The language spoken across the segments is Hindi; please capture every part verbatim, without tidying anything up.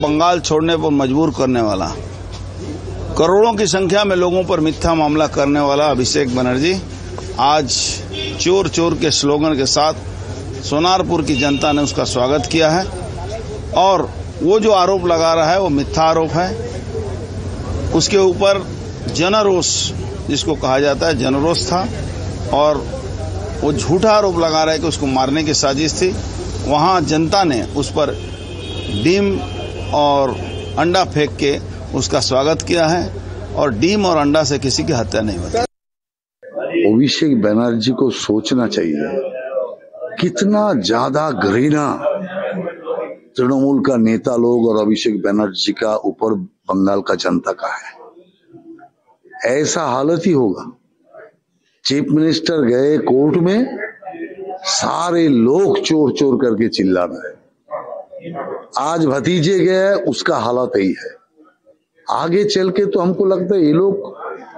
बंगाल छोड़ने पर मजबूर करने वाला, करोड़ों की संख्या में लोगों पर मिथ्या मामला करने वाला अभिषेक बनर्जी आज चोर चोर के स्लोगन के साथ सोनारपुर की जनता ने उसका स्वागत किया है। और वो जो आरोप लगा रहा है वो मिथ्या आरोप है। उसके ऊपर जनरोष, जिसको कहा जाता है, जनरोष था और वो झूठा आरोप लगा रहा है कि उसको मारने की साजिश थी। वहां जनता ने उस पर डीम और अंडा फेंक के उसका स्वागत किया है और डीम और अंडा से किसी की हत्या नहीं होती। अभिषेक बनर्जी को सोचना चाहिए कितना ज्यादा घृणा तृणमूल का नेता लोग और अभिषेक बनर्जी का ऊपर बंगाल का जनता का है। ऐसा हालत ही होगा। चीफ मिनिस्टर गए कोर्ट में, सारे लोग चोर चोर करके चिल्ला रहे हैं। आज भतीजे गए, उसका हालत यही है। आगे चल के तो हमको लगता है ये लोग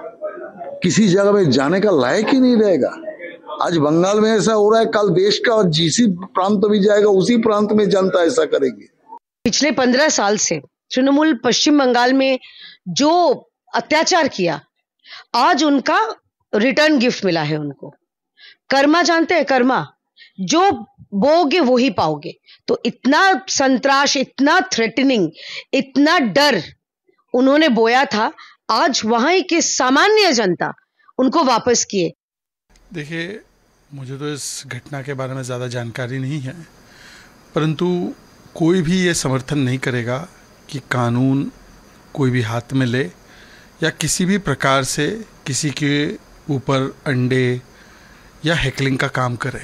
किसी जगह में जाने का लायक ही नहीं रहेगा। आज बंगाल में ऐसा हो रहा है, कल देश का और जिस प्रांत भी जाएगा उसी प्रांत में जनता ऐसा करेगी। पिछले पंद्रह साल से तृणमूल पश्चिम बंगाल में जो अत्याचार किया, आज उनका रिटर्न गिफ्ट मिला है उनको। कर्मा जानते हैं, कर्मा जो बोगे वो ही पाओगे। तो इतना संतराश, इतना थ्रेटनिंग, इतना डर उन्होंने बोया था, आज वहां के सामान्य जनता उनको वापस किए। देखिए, मुझे तो इस घटना के बारे में ज़्यादा जानकारी नहीं है, परंतु कोई भी ये समर्थन नहीं करेगा कि कानून कोई भी हाथ में ले या किसी भी प्रकार से किसी के ऊपर अंडे या हैकलिंग का काम करे।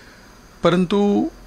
परंतु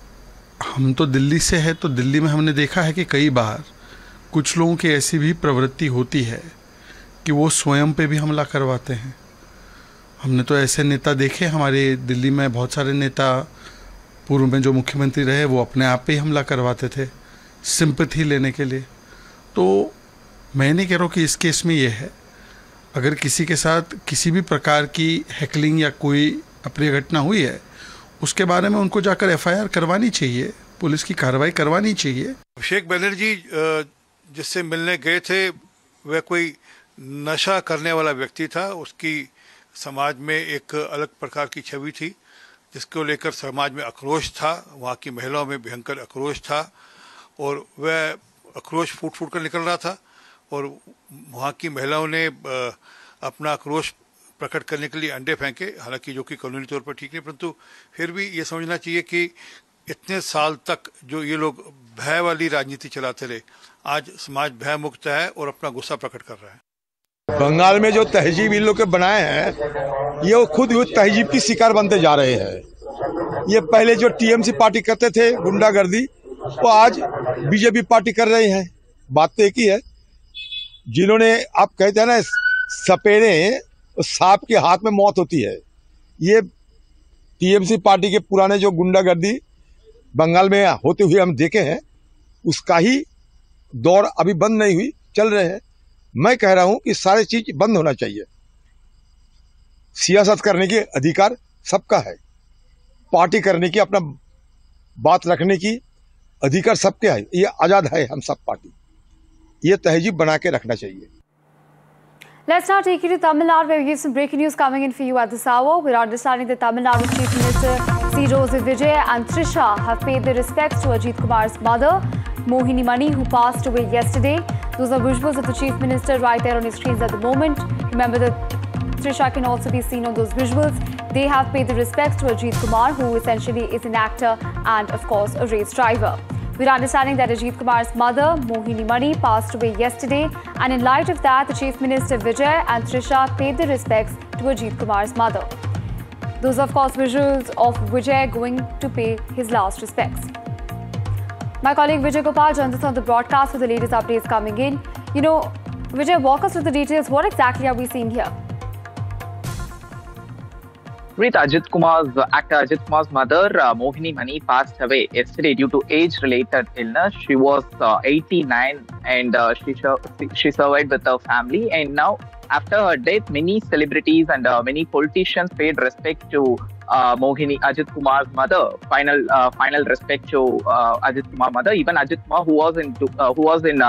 हम तो दिल्ली से है, तो दिल्ली में हमने देखा है कि कई बार कुछ लोगों की ऐसी भी प्रवृत्ति होती है कि वो स्वयं पे भी हमला करवाते हैं। हमने तो ऐसे नेता देखे, हमारे दिल्ली में बहुत सारे नेता पूर्व में जो मुख्यमंत्री रहे वो अपने आप पे ही हमला करवाते थे सिंपैथी लेने के लिए। तो मैं नहीं कह रहा हूँ कि इस केस में ये है। अगर किसी के साथ किसी भी प्रकार की हैकलिंग या कोई अप्रिय घटना हुई है, उसके बारे में उनको जाकर एफ आई आर करवानी चाहिए, पुलिस की कार्रवाई करवानी चाहिए। अभिषेक बनर्जी जिससे मिलने गए थे वह कोई नशा करने वाला व्यक्ति था। उसकी समाज में एक अलग प्रकार की छवि थी जिसको लेकर समाज में आक्रोश था, वहाँ की महिलाओं में भयंकर आक्रोश था और वह आक्रोश फूट फूट कर निकल रहा था। और वहाँ की महिलाओं ने अपना आक्रोश प्रकट करने के लिए अंडे फेंके, हालांकि जो कि कानूनी तौर पर ठीक नहीं, परंतु फिर भी ये समझना चाहिए कि इतने साल तक जो ये लोग भय वाली राजनीति चलाते रहे, आज समाज भय मुक्त है और अपना गुस्सा प्रकट कर रहा है। बंगाल में जो तहजीब इन लोग के बनाए हैं, ये खुद तहजीब की शिकार बनते जा रहे हैं। ये पहले जो टी एम सी पार्टी करते थे गुंडागर्दी, वो आज बी जे पी पार्टी कर रहे हैं। बात तो एक ही है। जिन्होंने, आप कहते हैं ना, सपेरे सांप के हाथ में मौत होती है, ये टी एम सी पार्टी के पुराने जो गुंडागर्दी बंगाल में होते हुए हम देखे हैं, उसका ही दौर अभी बंद नहीं हुई, चल रहे हैं। मैं कह रहा हूं कि सारी चीज बंद होना चाहिए। सियासत करने के अधिकार सबका है, पार्टी करने की, अपना बात रखने की अधिकार सबके है। ये आजाद है हम सब पार्टी, ये तहजीब बना के रखना चाहिए। Let's now take you to Tamil Nadu, where we have some breaking news coming in for you at this hour. We're understanding that Tamil Nadu Chief Minister C. Joseph Vijay and Trisha have paid their respects to Ajit Kumar's mother, Mohini Mani, who passed away yesterday. Those are visuals of the Chief Minister right there on his screens at the moment. Remember that Trisha can also be seen on those visuals. They have paid their respects to Ajit Kumar, who essentially is an actor and, of course, a race driver. We're understanding that Ajit Kumar's mother, Mohini Mani, passed away yesterday, and in light of that, the Chief Minister Vijay and Trisha paid their respects to Ajit Kumar's mother. Those are, of course, visuals of Vijay going to pay his last respects. My colleague Vijay Gopal joins us on the broadcast with the latest updates coming in. You know, Vijay, walk us through the details. What exactly are we seeing here? With Ajit Kumar's, uh, actor Ajit Kumar's mother, uh, Mohini Mani, passed away yesterday due to age-related illness. She was uh, eighty-nine and uh, she, she survived with her family. And now, after her death, many celebrities and uh, many politicians paid respect to uh, Mohini, Ajit Kumar's mother. Final, uh, final respect to uh, Ajit Kumar mother. Even Ajit Kumar, who was in, uh, who was in. Uh,